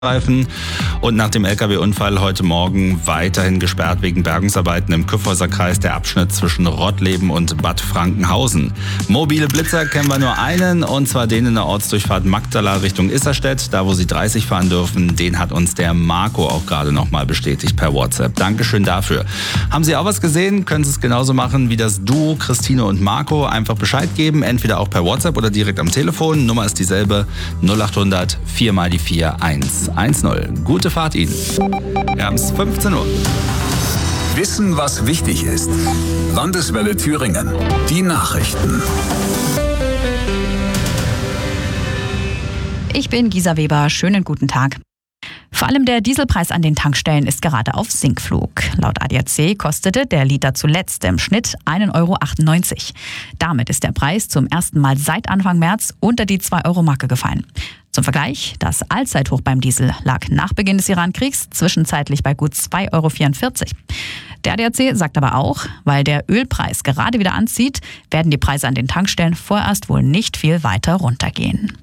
Und nach dem LKW-Unfall heute Morgen weiterhin gesperrt wegen Bergungsarbeiten im Kyffhäuser Kreis der Abschnitt zwischen Rottleben und Bad Frankenhausen. Mobile Blitzer kennen wir nur einen, und zwar den in der Ortsdurchfahrt Magdala Richtung Isserstedt, da wo Sie 30 fahren dürfen. Den hat uns der Marco auch gerade nochmal bestätigt per WhatsApp. Dankeschön dafür. Haben Sie auch was gesehen? Können Sie es genauso machen wie das Duo Christine und Marco. Einfach Bescheid geben, entweder auch per WhatsApp oder direkt am Telefon. Nummer ist dieselbe, 0800 4 mal die 4 110. Gute Fahrt Ihnen. Wir haben es 15 Uhr. Wissen, was wichtig ist. Landeswelle Thüringen. Die Nachrichten. Ich bin Gisa Weber. Schönen guten Tag. Vor allem der Dieselpreis an den Tankstellen ist gerade auf Sinkflug. Laut ADAC kostete der Liter zuletzt im Schnitt 1,98 Euro. Damit ist der Preis zum ersten Mal seit Anfang März unter die 2-Euro-Marke gefallen. Zum Vergleich, das Allzeithoch beim Diesel lag nach Beginn des Iran-Kriegs zwischenzeitlich bei gut 2,44 Euro. Der ADAC sagt aber auch, weil der Ölpreis gerade wieder anzieht, werden die Preise an den Tankstellen vorerst wohl nicht viel weiter runtergehen.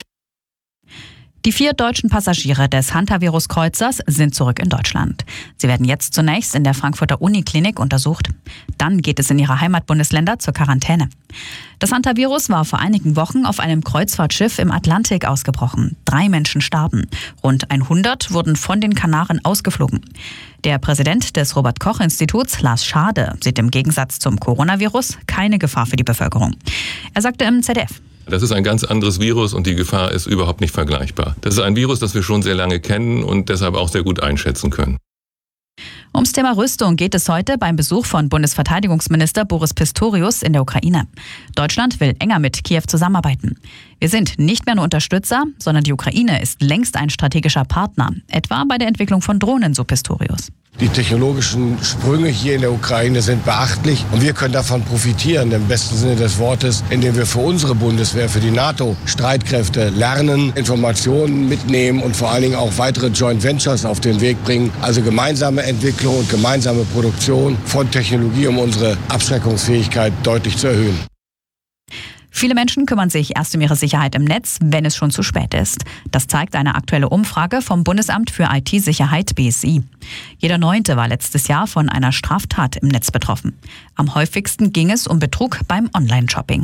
Die 4 deutschen Passagiere des Hantavirus-Kreuzers sind zurück in Deutschland. Sie werden jetzt zunächst in der Frankfurter Uniklinik untersucht. Dann geht es in ihre Heimatbundesländer zur Quarantäne. Das Hantavirus war vor einigen Wochen auf einem Kreuzfahrtschiff im Atlantik ausgebrochen. 3 Menschen starben. Rund 100 wurden von den Kanaren ausgeflogen. Der Präsident des Robert-Koch-Instituts, Lars Schade, sieht im Gegensatz zum Coronavirus keine Gefahr für die Bevölkerung. Er sagte im ZDF: Das ist ein ganz anderes Virus und die Gefahr ist überhaupt nicht vergleichbar. Das ist ein Virus, das wir schon sehr lange kennen und deshalb auch sehr gut einschätzen können. Ums Thema Rüstung geht es heute beim Besuch von Bundesverteidigungsminister Boris Pistorius in der Ukraine. Deutschland will enger mit Kiew zusammenarbeiten. Wir sind nicht mehr nur Unterstützer, sondern die Ukraine ist längst ein strategischer Partner, etwa bei der Entwicklung von Drohnen, so Pistorius. Die technologischen Sprünge hier in der Ukraine sind beachtlich und wir können davon profitieren, im besten Sinne des Wortes, indem wir für unsere Bundeswehr, für die NATO-Streitkräfte lernen, Informationen mitnehmen und vor allen Dingen auch weitere Joint Ventures auf den Weg bringen. Also gemeinsame Entwicklung und gemeinsame Produktion von Technologie, um unsere Abschreckungsfähigkeit deutlich zu erhöhen. Viele Menschen kümmern sich erst um ihre Sicherheit im Netz, wenn es schon zu spät ist. Das zeigt eine aktuelle Umfrage vom Bundesamt für IT-Sicherheit BSI. Jeder 9. war letztes Jahr von einer Straftat im Netz betroffen. Am häufigsten ging es um Betrug beim Online-Shopping.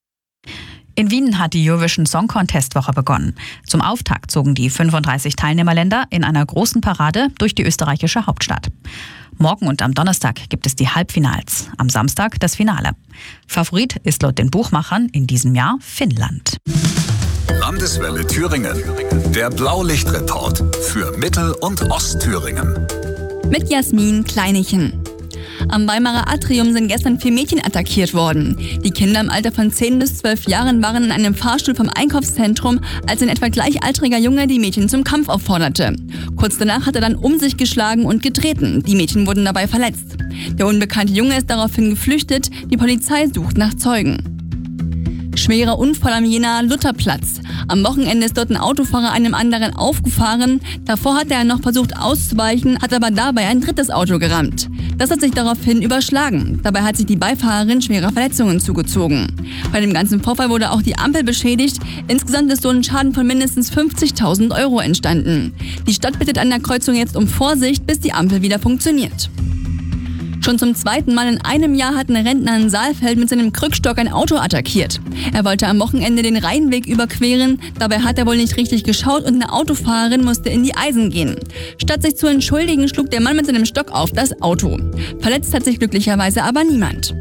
In Wien hat die Eurovision Song Contest Woche begonnen. Zum Auftakt zogen die 35 Teilnehmerländer in einer großen Parade durch die österreichische Hauptstadt. Morgen und am Donnerstag gibt es die Halbfinals, am Samstag das Finale. Favorit ist laut den Buchmachern in diesem Jahr Finnland. Landeswelle Thüringen. Der Blaulichtreport für Mittel- und Ostthüringen. Mit Jasmin Kleinichen. Am Weimarer Atrium sind gestern 4 Mädchen attackiert worden. Die Kinder im Alter von 10 bis 12 Jahren waren in einem Fahrstuhl vom Einkaufszentrum, als ein etwa gleichaltriger Junge die Mädchen zum Kampf aufforderte. Kurz danach hat er dann um sich geschlagen und getreten. Die Mädchen wurden dabei verletzt. Der unbekannte Junge ist daraufhin geflüchtet. Die Polizei sucht nach Zeugen. Schwerer Unfall am Jenaer Lutherplatz. Am Wochenende ist dort ein Autofahrer einem anderen aufgefahren. Davor hatte er noch versucht auszuweichen, hat aber dabei ein drittes Auto gerammt. Das hat sich daraufhin überschlagen. Dabei hat sich die Beifahrerin schwere Verletzungen zugezogen. Bei dem ganzen Vorfall wurde auch die Ampel beschädigt. Insgesamt ist so ein Schaden von mindestens 50.000 Euro entstanden. Die Stadt bittet an der Kreuzung jetzt um Vorsicht, bis die Ampel wieder funktioniert. Schon zum 2. Mal in einem Jahr hat ein Rentner in Saalfeld mit seinem Krückstock ein Auto attackiert. Er wollte am Wochenende den Rheinweg überqueren, dabei hat er wohl nicht richtig geschaut und eine Autofahrerin musste in die Eisen gehen. Statt sich zu entschuldigen, schlug der Mann mit seinem Stock auf das Auto. Verletzt hat sich glücklicherweise aber niemand.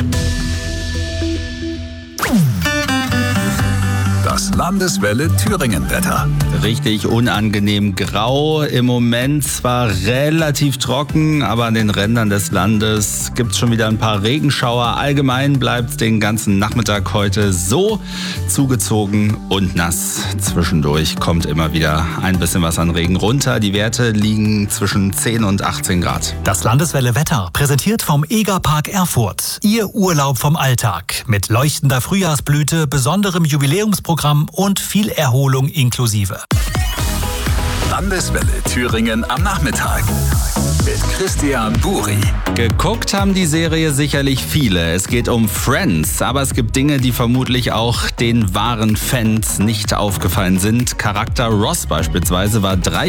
Das Landeswelle Thüringen-Wetter. Richtig unangenehm grau. Im Moment zwar relativ trocken, aber an den Rändern des Landes gibt es schon wieder ein paar Regenschauer. Allgemein bleibt es den ganzen Nachmittag heute so zugezogen und nass. Zwischendurch kommt immer wieder ein bisschen was an Regen runter. Die Werte liegen zwischen 10 und 18 Grad. Das Landeswelle Wetter präsentiert vom Egerpark Erfurt. Ihr Urlaub vom Alltag mit leuchtender Frühjahrsblüte, besonderem Jubiläumsprogramm und viel Erholung inklusive. Landeswelle Thüringen am Nachmittag. Mit Christian Buri. Geguckt haben die Serie sicherlich viele. Es geht um Friends, aber es gibt Dinge, die vermutlich auch den wahren Fans nicht aufgefallen sind. Charakter Ross beispielsweise war 3